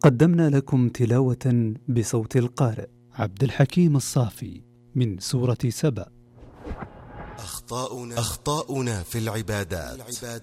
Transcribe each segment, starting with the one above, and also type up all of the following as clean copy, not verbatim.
قدمنا لكم تلاوة بصوت القارئ عبد الحكيم الصافي من سورة سبأ. أخطاؤنا في العبادات.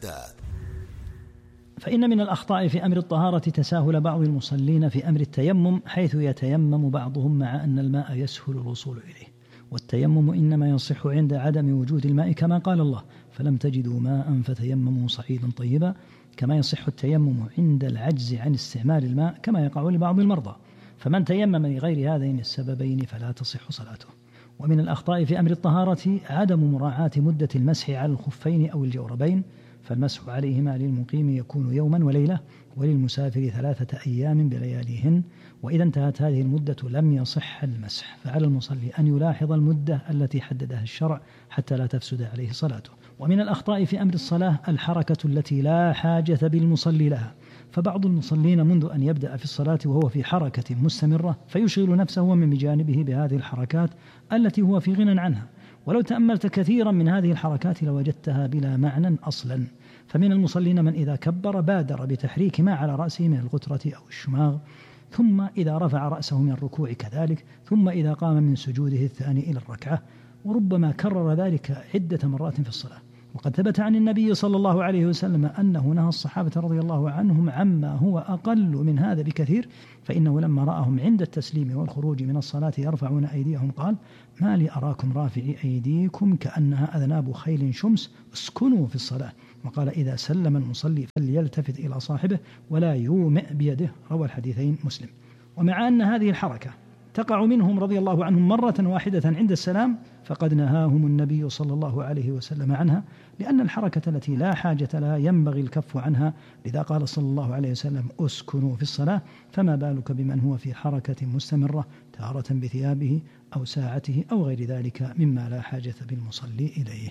فإن من الأخطاء في أمر الطهارة تساهل بعض المصلين في أمر التيمم، حيث يتيمم بعضهم مع أن الماء يسهل الوصول إليه، والتيمم إنما يصح عند عدم وجود الماء، كما قال الله: فلم تجدوا ماء فتيمموا صعيدا طيبا، كما يصح التيمم عند العجز عن استعمال الماء، كما يقع لبعض المرضى. فمن تيمم لغير هذين السببين فلا تصح صلاته. ومن الأخطاء في أمر الطهارة عدم مراعاة مدة المسح على الخفين أو الجوربين، فالمسح عليهما للمقيم يكون يوما وليلة، وللمسافر 3 أيام بلياليهن، وإذا انتهت هذه المدة لم يصح المسح. فعلى المصلي أن يلاحظ المدة التي حددها الشرع حتى لا تفسد عليه صلاته. ومن الأخطاء في أمر الصلاة الحركة التي لا حاجة بالمصلي لها، فبعض المصلين منذ أن يبدأ في الصلاة وهو في حركة مستمرة فيشغل نفسه ومن بجانبه بهذه الحركات التي هو في غنى عنها، ولو تأملت كثيرا من هذه الحركات لوجدتها بلا معنى أصلا. فمن المصلين من إذا كبر بادر بتحريك ما على رأسه من الغترة أو الشماغ، ثم إذا رفع رأسه من الركوع كذلك، ثم إذا قام من سجوده الثاني إلى الركعة، وربما كرر ذلك عدة مرات في الصلاة. وقد ثبت عن النبي صلى الله عليه وسلم أنه نهى الصحابة رضي الله عنهم عما هو أقل من هذا بكثير، فإنه لما رأهم عند التسليم والخروج من الصلاة يرفعون أيديهم قال: ما لي أراكم رافعي أيديكم كأنها أذناب خيل شمس، اسكنوا في الصلاة. وقال: إذا سلم المصلي فليلتفت إلى صاحبه ولا يومئ بيده. روى الحديثين مسلم. ومع أن هذه الحركة تقع منهم رضي الله عنهم مرة واحدة عند السلام، فقد نهاهم النبي صلى الله عليه وسلم عنها، لأن الحركة التي لا حاجة لها ينبغي الكف عنها، لذا قال صلى الله عليه وسلم: اسكنوا في الصلاة. فما بالك بمن هو في حركة مستمرة، تارة بثيابه أو ساعته أو غير ذلك مما لا حاجة بالمصلي إليه.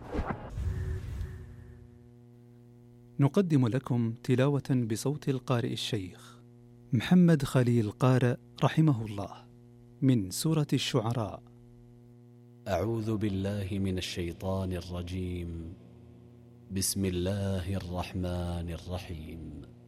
نقدم لكم تلاوة بصوت القارئ الشيخ محمد خليل قارئ رحمه الله من سورة الشعراء. أعوذ بالله من الشيطان الرجيم. بسم الله الرحمن الرحيم.